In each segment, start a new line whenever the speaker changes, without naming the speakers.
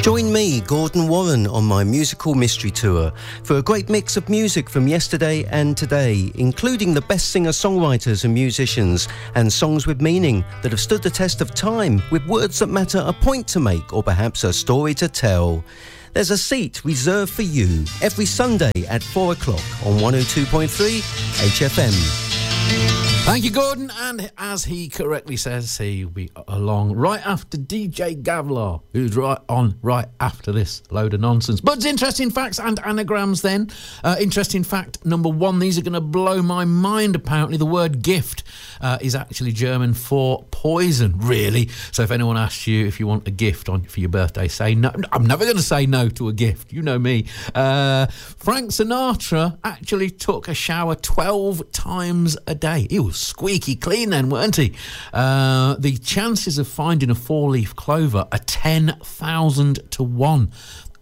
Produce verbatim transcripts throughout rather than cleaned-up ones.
Join me, Gordon Warren, on my musical mystery tour for a great mix of music from yesterday and today, including the best singer-songwriters and musicians, and songs with meaning that have stood the test of time, with words that matter, a point to make, or perhaps a story to tell. There's a seat reserved for you every Sunday at four o'clock on one oh two point three H F M.
Thank you, Gordon. And as he correctly says, he'll be along right after D J Gavlar, who's right on right after this load of nonsense. But interesting facts and anagrams then. Uh, interesting fact number one, these are going to blow my mind, apparently. The word gift uh, is actually German for poison, really. So if anyone asks you if you want a gift on for your birthday, say no. I'm never going to say no to a gift. You know me. Uh, Frank Sinatra actually took a shower twelve times a day. He was squeaky clean then, weren't he? Uh, the chances of finding a four-leaf clover are ten thousand to one.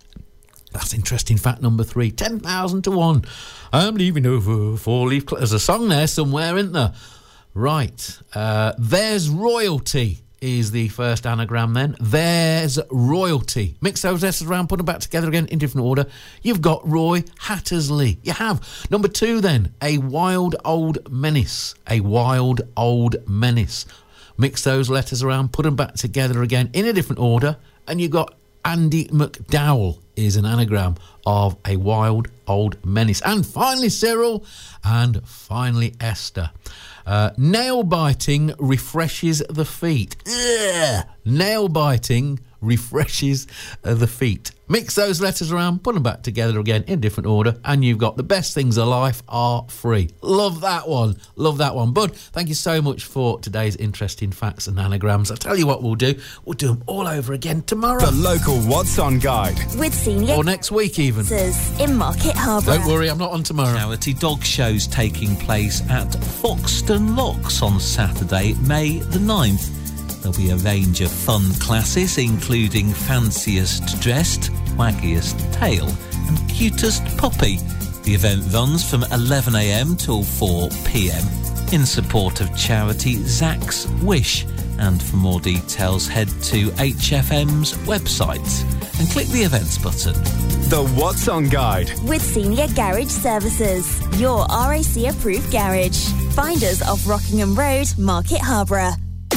That's interesting fact number three. ten thousand to one. I'm leaving over four-leaf clover. There's a song there somewhere, isn't there? Right. Uh, there's royalty is the first anagram then. There's royalty. Mix those letters around, put them back together again in different order. You've got Roy Hattersley. You have. Number two then, a wild old menace. A wild old menace. Mix those letters around, put them back together again in a different order, and you've got Andy McDowell is an anagram of a wild old menace. And finally Cyril, and finally Esther. Uh, nail biting refreshes the feet. Ugh. Nail biting refreshes uh, the feet. Mix those letters around, put them back together again in different order, and you've got the best things of life are free. Love that one. Love that one. Bud, thank you so much for today's interesting facts and anagrams. I'll tell you what we'll do. We'll do them all over again tomorrow.
The local What's On Guide.
With senior...
Or next week even.
...in Market Harbour.
Don't worry, I'm not on tomorrow.
Charity dog shows taking place at Foxton Locks on Saturday, May the ninth. There'll be a range of fun classes, including fanciest dressed, waggiest tail and cutest puppy. The event runs from eleven a m till four p m in support of charity Zach's Wish. And for more details, head to H F M's website and click the events button.
The What's On Guide.
With Senior Garage Services, your R A C approved garage. Find us off Rockingham Road, Market Harbour.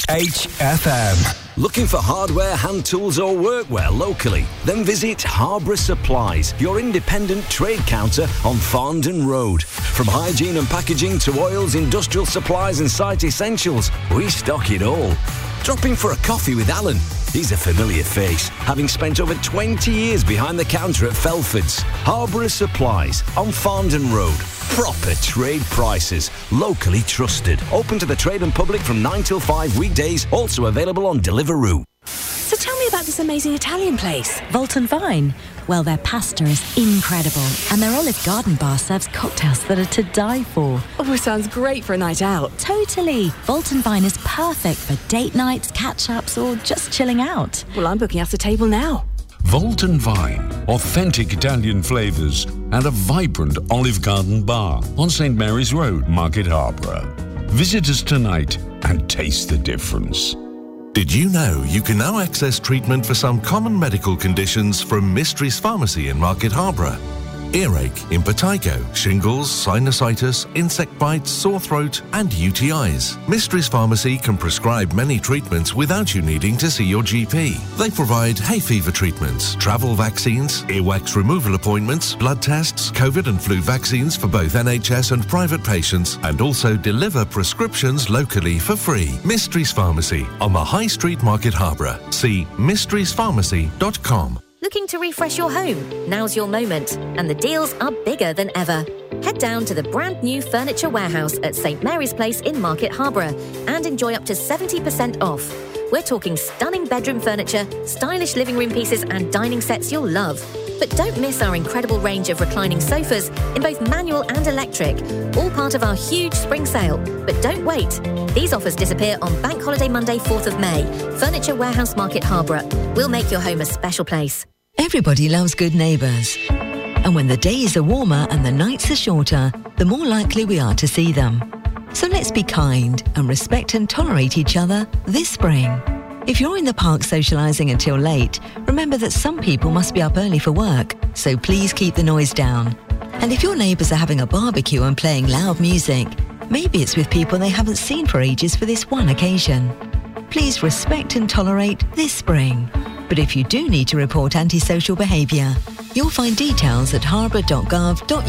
H F M.
Looking for hardware, hand tools or workwear locally? Then visit Harborough Supplies, your independent trade counter on Farndon Road. From hygiene and packaging to oils, industrial supplies and site essentials, we stock it all. Drop in for a coffee with Alan. He's a familiar face, having spent over twenty years behind the counter at Felford's. Harborough Supplies on Farndon Road. Proper trade prices, locally trusted. Open to the trade and public from nine till five weekdays, also available on Deliveroo.
So tell me about this amazing Italian place. Volta and Vine. Well, their pasta is incredible, and their Olive Garden bar serves cocktails that are to die for.
Oh, sounds great for a night out.
Totally. Volta and Vine is perfect for date nights, catch-ups, or just chilling out.
Well, I'm booking us a table now.
Volta and Vine, authentic Italian flavours and a vibrant Olive Garden bar on Saint Mary's Road, Market Harbour. Visit us tonight and taste the difference.
Did you know you can now access treatment for some common medical conditions from Mysteries Pharmacy in Market Harbour? Earache, impetigo, shingles, sinusitis, insect bites, sore throat and U T Is. Mysteries Pharmacy can prescribe many treatments without you needing to see your G P. They provide hay fever treatments, travel vaccines, earwax removal appointments, blood tests, COVID and flu vaccines for both N H S and private patients, and also deliver prescriptions locally for free. Mysteries Pharmacy on the High Street, Market Harbour. See mysteries pharmacy dot com.
Looking to refresh your home? Now's your moment, and the deals are bigger than ever. Head down to the brand new Furniture Warehouse at Saint Mary's Place in Market Harbour and enjoy up to seventy percent off. We're talking stunning bedroom furniture, stylish living room pieces and dining sets you'll love. But don't miss our incredible range of reclining sofas in both manual and electric, all part of our huge spring sale. But don't wait. These offers disappear on Bank Holiday Monday, fourth of May. Furniture Warehouse, Market Harbour. We'll make your home a special place.
Everybody loves good neighbours. And when the days are warmer and the nights are shorter, the more likely we are to see them. So let's be kind and respect and tolerate each other this spring. If you're in the park socialising until late, remember that some people must be up early for work, so please keep the noise down. And if your neighbours are having a barbecue and playing loud music, maybe it's with people they haven't seen for ages for this one occasion. Please respect and tolerate this spring. But if you do need to report antisocial behaviour, you'll find details at harborough dot gov dot